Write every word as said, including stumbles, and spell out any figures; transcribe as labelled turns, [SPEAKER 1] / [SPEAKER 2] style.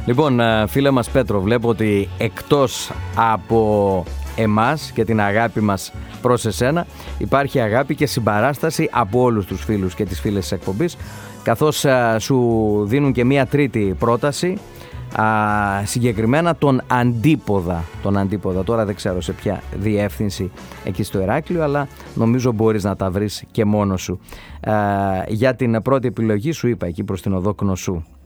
[SPEAKER 1] Λοιπόν, φίλε μας Πέτρο, βλέπω ότι εκτός από εμάς και την αγάπη μας προς εσένα, υπάρχει αγάπη και συμπαράσταση από όλους τους φίλους και τις φίλες της εκπομπής, καθώς σου δίνουν και μία τρίτη πρόταση, α, συγκεκριμένα τον Αντίποδα. Τον Αντίποδα, τώρα δεν ξέρω σε ποια διεύθυνση εκεί στο Ηράκλειο, αλλά νομίζω μπορείς να τα βρεις και μόνος σου. Α, για την πρώτη επιλογή σου είπα εκεί προς την οδό Κνωσού.